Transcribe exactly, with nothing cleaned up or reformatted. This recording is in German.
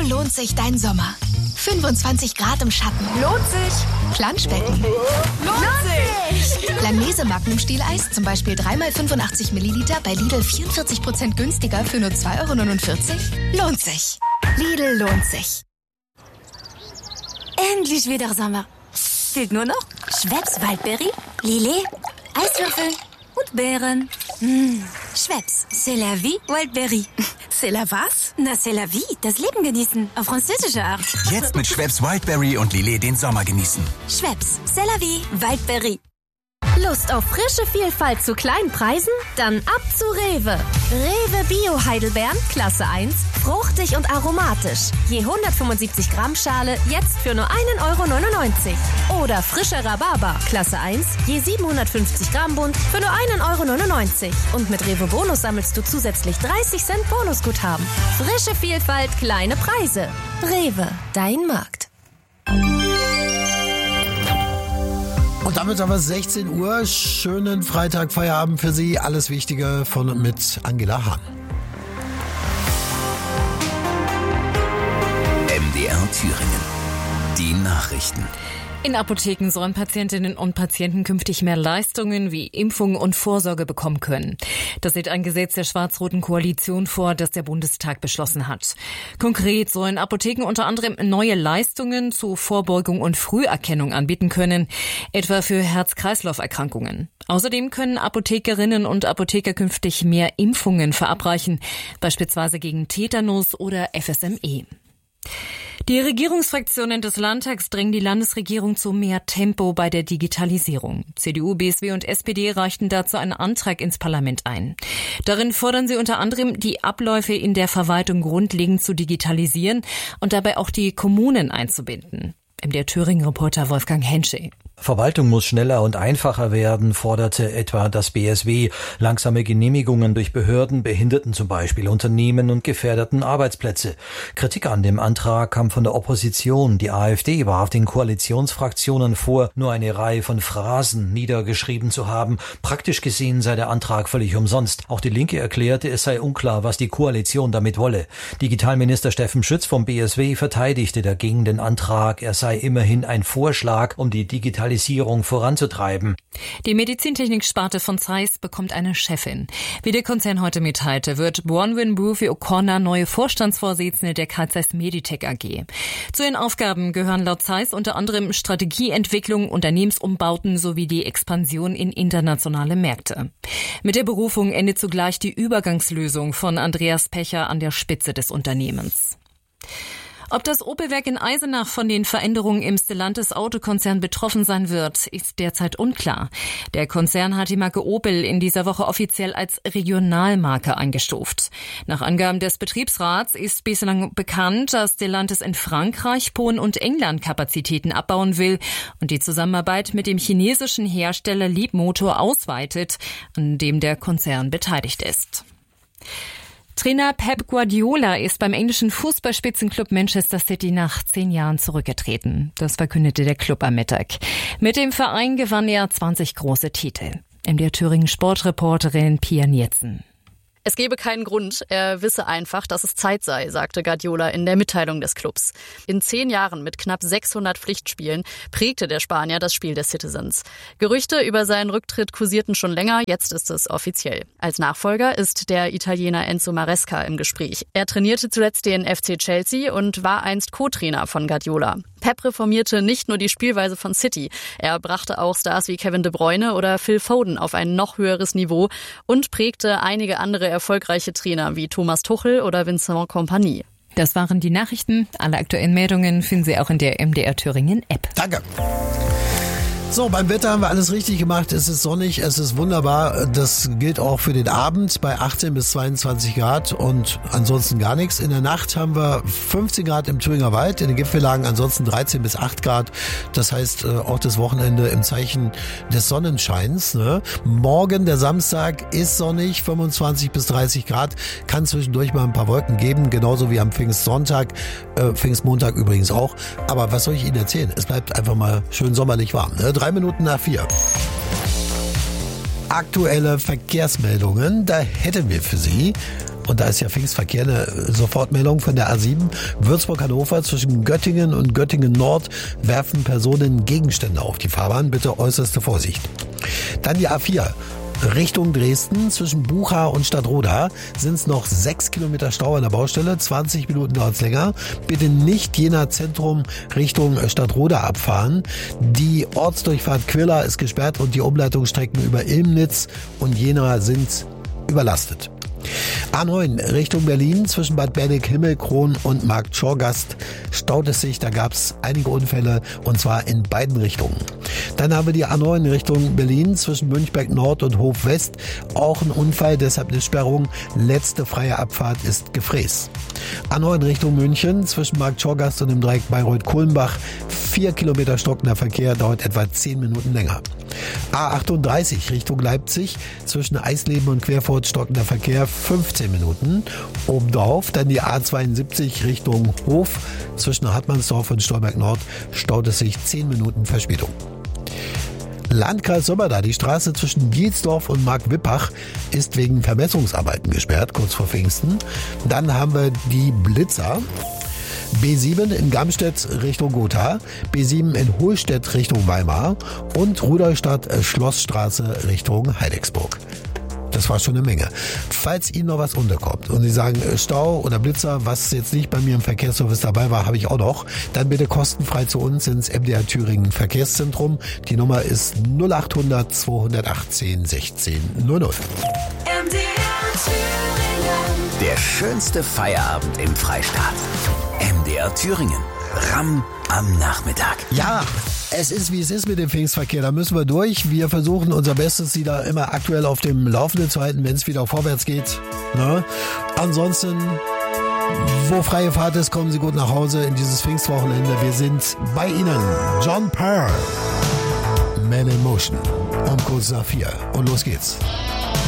Lidl lohnt sich dein Sommer. fünfundzwanzig Grad im Schatten. Lohnt sich. Planschbecken. Lohnt sich. Langnese Magnum-Stieleis, zum Beispiel drei mal fünfundachtzig Milliliter, bei Lidl vierundvierzig Prozent günstiger für nur zwei Euro neunundvierzig. Lohnt sich. Lidl lohnt sich. Endlich wieder Sommer. Fehlt nur noch Schweppes Waldbeere, Lillet, Eiswürfel und Beeren. Mmh. Schweppes, c'est la vie, Wildberry. C'est la was? Na, c'est la vie, das Leben genießen, auf französische Art. Jetzt mit Schweppes Wildberry und Lillet den Sommer genießen. Schweppes, c'est la vie, Wildberry. Lust auf frische Vielfalt zu kleinen Preisen? Dann ab zu Rewe. Rewe Bio Heidelbeeren, Klasse eins, fruchtig und aromatisch. Je hundertfünfundsiebzig Gramm Schale, jetzt für nur ein Euro neunundneunzig. Oder frischer Rhabarber, Klasse eins, je siebenhundertfünfzig Gramm Bund, für nur ein Euro neunundneunzig. Und mit Rewe Bonus sammelst du zusätzlich dreißig Cent Bonusguthaben. Frische Vielfalt, kleine Preise. Rewe, dein Markt. Und damit haben wir sechzehn Uhr. Schönen Freitag, Feierabend für Sie. Alles Wichtige von und mit Angela Hahn. M D R Thüringen. Die Nachrichten. In Apotheken sollen Patientinnen und Patienten künftig mehr Leistungen wie Impfungen und Vorsorge bekommen können. Das sieht ein Gesetz der schwarz-roten Koalition vor, das der Bundestag beschlossen hat. Konkret sollen Apotheken unter anderem neue Leistungen zur Vorbeugung und Früherkennung anbieten können, etwa für Herz-Kreislauf-Erkrankungen. Außerdem können Apothekerinnen und Apotheker künftig mehr Impfungen verabreichen, beispielsweise gegen Tetanus oder F S M E. Die Regierungsfraktionen des Landtags drängen die Landesregierung zu mehr Tempo bei der Digitalisierung. C D U, B S W und S P D reichten dazu einen Antrag ins Parlament ein. Darin fordern sie unter anderem, die Abläufe in der Verwaltung grundlegend zu digitalisieren und dabei auch die Kommunen einzubinden. M D R Thüringen-Reporter Wolfgang Hensche. Verwaltung muss schneller und einfacher werden, forderte etwa das B S W. Langsame Genehmigungen durch Behörden behinderten zum Beispiel Unternehmen und gefährdeten Arbeitsplätze. Kritik an dem Antrag kam von der Opposition. Die AfD warf den Koalitionsfraktionen vor, nur eine Reihe von Phrasen niedergeschrieben zu haben. Praktisch gesehen sei der Antrag völlig umsonst. Auch die Linke erklärte, es sei unklar, was die Koalition damit wolle. Digitalminister Steffen Schütz vom B S W verteidigte dagegen den Antrag. Er sei immerhin ein Vorschlag, um die Digitalisierung voranzutreiben. Die Medizintechnik-Sparte von Zeiss bekommt eine Chefin. Wie der Konzern heute mitteilte, wird Bronwyn Brophy O'Connor neue Vorstandsvorsitzende der Carl Zeiss Meditech A G. Zu ihren Aufgaben gehören laut Zeiss unter anderem Strategieentwicklung, Unternehmensumbauten sowie die Expansion in internationale Märkte. Mit der Berufung endet zugleich die Übergangslösung von Andreas Pecher an der Spitze des Unternehmens. Ob das Opel-Werk in Eisenach von den Veränderungen im Stellantis Autokonzern betroffen sein wird, ist derzeit unklar. Der Konzern hat die Marke Opel in dieser Woche offiziell als Regionalmarke eingestuft. Nach Angaben des Betriebsrats ist bislang bekannt, dass Stellantis in Frankreich, Polen und England Kapazitäten abbauen will und die Zusammenarbeit mit dem chinesischen Hersteller Leapmotor ausweitet, an dem der Konzern beteiligt ist. Trainer Pep Guardiola ist beim englischen Fußballspitzenclub Manchester City nach zehn Jahren zurückgetreten. Das verkündete der Club am Mittag. Mit dem Verein gewann er zwanzig große Titel. M D R Thüringen Sportreporterin Pia Nietzen. Es gebe keinen Grund, er wisse einfach, dass es Zeit sei, sagte Guardiola in der Mitteilung des Clubs. In zehn Jahren mit knapp sechshundert Pflichtspielen prägte der Spanier das Spiel der Citizens. Gerüchte über seinen Rücktritt kursierten schon länger, jetzt ist es offiziell. Als Nachfolger ist der Italiener Enzo Maresca im Gespräch. Er trainierte zuletzt den F C Chelsea und war einst Co-Trainer von Guardiola. Pep reformierte nicht nur die Spielweise von City, er brachte auch Stars wie Kevin De Bruyne oder Phil Foden auf ein noch höheres Niveau und prägte einige andere erfolgreiche Trainer wie Thomas Tuchel oder Vincent Kompany. Das waren die Nachrichten. Alle aktuellen Meldungen finden Sie auch in der M D R Thüringen App. Danke. So, beim Wetter haben wir alles richtig gemacht. Es ist sonnig, es ist wunderbar. Das gilt auch für den Abend bei achtzehn bis zweiundzwanzig Grad und ansonsten gar nichts. In der Nacht haben wir fünfzehn Grad im Thüringer Wald, in den Gipfellagen ansonsten dreizehn bis acht Grad. Das heißt, auch das Wochenende im Zeichen des Sonnenscheins. Ne? Morgen, der Samstag, ist sonnig, fünfundzwanzig bis dreißig Grad. Kann zwischendurch mal ein paar Wolken geben, genauso wie am Pfingstsonntag, äh, Pfingstmontag übrigens auch. Aber was soll ich Ihnen erzählen? Es bleibt einfach mal schön sommerlich warm. Ne? Drei Minuten nach vier. Aktuelle Verkehrsmeldungen, da hätten wir für Sie Und da ist ja Pfingstverkehr, eine Sofortmeldung von der A sieben. Würzburg-Hannover zwischen Göttingen und Göttingen-Nord werfen Personen Gegenstände auf die Fahrbahn. Bitte äußerste Vorsicht. Dann die A vier. Richtung Dresden zwischen Bucha und Stadtroda sind es noch sechs Kilometer Stau an der Baustelle, zwanzig Minuten dauert es länger. Bitte nicht Jena Zentrum Richtung Stadtroda abfahren. Die Ortsdurchfahrt Quilla ist gesperrt und die Umleitungsstrecken über Ilmnitz und Jena sind überlastet. A neun Richtung Berlin zwischen Bad Berneck-Himmelkron und Markt Schorgast staut es sich. Da gab es einige Unfälle und zwar in beiden Richtungen. Dann haben wir die A neun Richtung Berlin zwischen Münchberg Nord und Hof West. Auch ein Unfall, deshalb eine Sperrung. Letzte freie Abfahrt ist Gefräß. A neun Richtung München zwischen Markt Schorgast und dem Dreieck Bayreuth-Kulmbach. Vier Kilometer stockender Verkehr, dauert etwa zehn Minuten länger. A achtunddreißig Richtung Leipzig zwischen Eisleben und Querfurt stockender Verkehr fünfzehn Minuten. Obendrauf dann die A zweiundsiebzig Richtung Hof zwischen Hartmannsdorf und Stolberg Nord staut es sich zehn Minuten Verspätung. Landkreis Sömmerda, die Straße zwischen Gielsdorf und Marktwippach ist wegen Vermessungsarbeiten gesperrt, kurz vor Pfingsten. Dann haben wir die Blitzer. B sieben in Gamstedt Richtung Gotha, B sieben in Hohlstedt Richtung Weimar und Rudolstadt-Schlossstraße Richtung Heidecksburg. Das war schon eine Menge. Falls Ihnen noch was unterkommt und Sie sagen Stau oder Blitzer, was jetzt nicht bei mir im Verkehrsservice dabei war, habe ich auch noch, dann bitte kostenfrei zu uns ins M D R Thüringen Verkehrszentrum. Die Nummer ist null achthundert zweihundertachtzehn sechzehn null null. M D R Thüringen. Der schönste Feierabend im Freistaat. M D R Thüringen. Ramm am Nachmittag. Ja, es ist wie es ist mit dem Pfingstverkehr. Da müssen wir durch. Wir versuchen unser Bestes, Sie da immer aktuell auf dem Laufenden zu halten, wenn es wieder vorwärts geht. Ne? Ansonsten, wo freie Fahrt ist, kommen Sie gut nach Hause in dieses Pfingstwochenende. Wir sind bei Ihnen. John Parr, Man in Motion. Um kurz nach vier. Und los geht's.